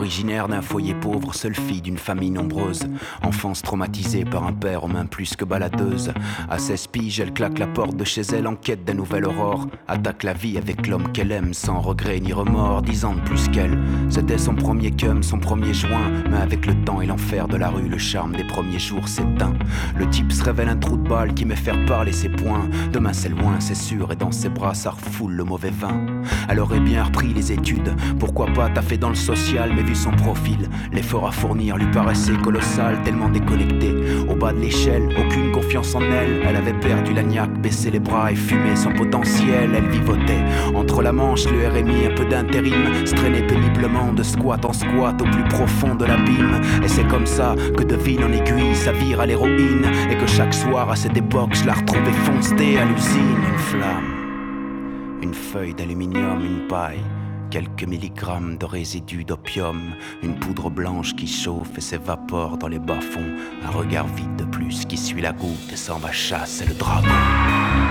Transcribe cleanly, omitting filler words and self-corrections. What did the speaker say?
Originaire d'un foyer pauvre, seule fille d'une famille nombreuse. Enfance traumatisée par un père aux mains plus que baladeuse. À 16 piges, elle claque la porte de chez elle en quête d'un nouvel aurore. Attaque la vie avec l'homme qu'elle aime sans regret ni remords. 10 ans de plus qu'elle, c'était son premier cum, son premier joint. Mais avec le temps et l'enfer de la rue, le charme des premiers jours s'éteint. Le type se révèle un trou de balle qui met faire parler ses poings. Demain c'est loin, c'est sûr, et dans ses bras ça refoule le mauvais vin. Elle aurait bien repris les études, pourquoi pas taffer dans le social, mais vu son profil, l'effort à fournir lui paraissait colossal, tellement déconnecté. Au bas de l'échelle, aucune confiance en elle, elle avait perdu la niaque, baissé les bras et fumé son potentiel. Elle vivotait entre la Manche, le RMI, un peu d'intérim, se traînait péniblement de squat en squat au plus profond de l'abîme. Et c'est comme ça que de ville en aiguille, ça vire à l'héroïne, et que chaque soir à cette époque, je la retrouvais foncée à l'usine. Une flamme, une feuille d'aluminium, une paille, quelques milligrammes de résidus d'opium, une poudre blanche qui chauffe et s'évapore dans les bas-fonds, un regard vide de plus qui suit la goutte et s'en va chasser le dragon.